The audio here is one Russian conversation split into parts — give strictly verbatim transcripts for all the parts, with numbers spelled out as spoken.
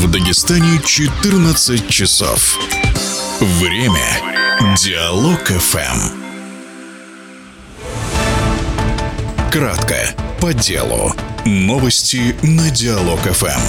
В Дагестане четырнадцать часов. Время Диалог эф эм. Кратко, по делу. Новости на Диалог эф эм.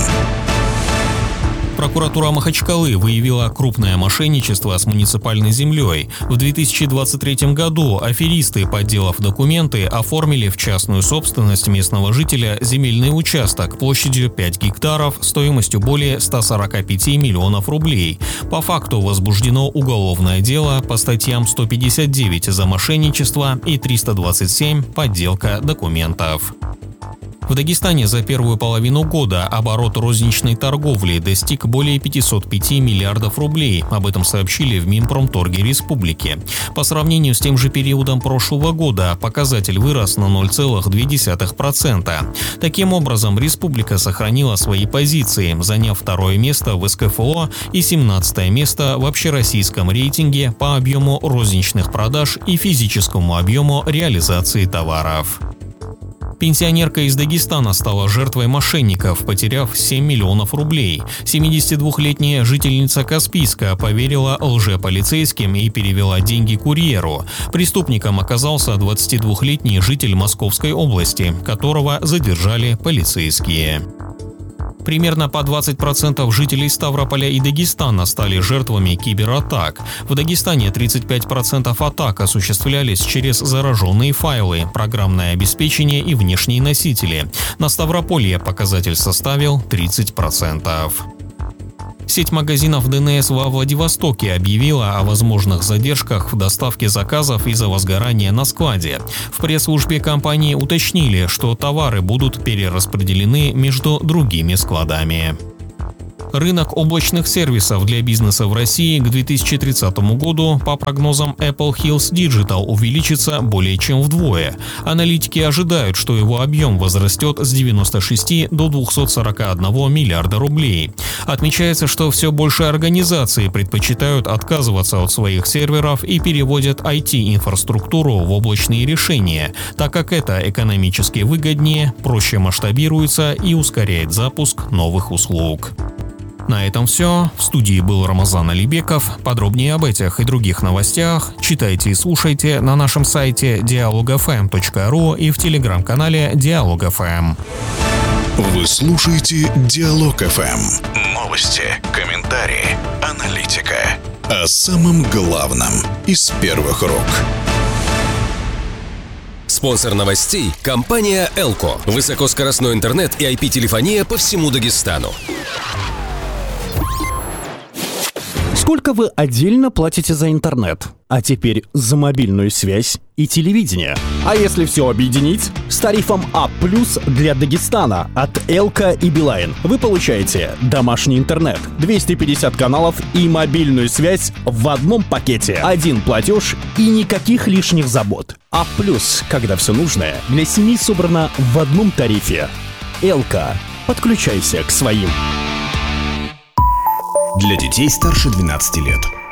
Прокуратура Махачкалы выявила крупное мошенничество с муниципальной землей. В две тысячи двадцать третьем году аферисты, подделав документы, оформили в частную собственность местного жителя земельный участок площадью пять гектаров стоимостью более ста сорока пяти миллионов рублей. По факту возбуждено уголовное дело по статьям сто пятьдесят девять за мошенничество и триста двадцать семь подделка документов. В Дагестане за первую половину года оборот розничной торговли достиг более пятисот пяти миллиардов рублей. Об этом сообщили в Минпромторге республики. По сравнению с тем же периодом прошлого года показатель вырос на ноль целых две десятых процента. Таким образом, республика сохранила свои позиции, заняв второе место в эс ка эф о и семнадцатое место в общероссийском рейтинге по объему розничных продаж и физическому объему реализации товаров. Пенсионерка из Дагестана стала жертвой мошенников, потеряв семь миллионов рублей. семидесятидвухлетняя жительница Каспийска поверила лжеполицейским и перевела деньги курьеру. Преступником оказался двадцатидвухлетний житель Московской области, которого задержали полицейские. Примерно по двадцать процентов жителей Ставрополя и Дагестана стали жертвами кибератак. В Дагестане тридцать пять процентов атак осуществлялись через зараженные файлы, программное обеспечение и внешние носители. На Ставрополье показатель составил тридцать процентов. Сеть магазинов дэ эн эс во Владивостоке объявила о возможных задержках в доставке заказов из-за возгорания на складе. В пресс-службе компании уточнили, что товары будут перераспределены между другими складами. Рынок облачных сервисов для бизнеса в России к две тысячи тридцатому году, по прогнозам Apple Hills Digital, увеличится более чем вдвое. Аналитики ожидают, что его объем возрастет с девяноста шести до двухсот сорока одного миллиарда рублей. Отмечается, что все больше организаций предпочитают отказываться от своих серверов и переводят ай ти-инфраструктуру в облачные решения, так как это экономически выгоднее, проще масштабируется и ускоряет запуск новых услуг. На этом все. В студии был Рамазан Алибеков. Подробнее об этих и других новостях читайте и слушайте на нашем сайте диалог эф эм точка ру и в телеграм-канале Диалог эф эм. Вы слушаете Диалог эф эм. Новости, комментарии, аналитика. О самом главном из первых рук. Спонсор новостей – компания Элко. Высокоскоростной интернет и ай пи-телефония по всему Дагестану. Сколько вы отдельно платите за интернет? А теперь за мобильную связь и телевидение. А если все объединить? С тарифом А плюс для Дагестана от Элка и Билайн вы получаете домашний интернет, двести пятьдесят каналов и мобильную связь в одном пакете. Один платеж и никаких лишних забот. А плюс, когда все нужное для семьи собрано в одном тарифе. Элка. Подключайся к своим. Для детей старше двенадцати лет.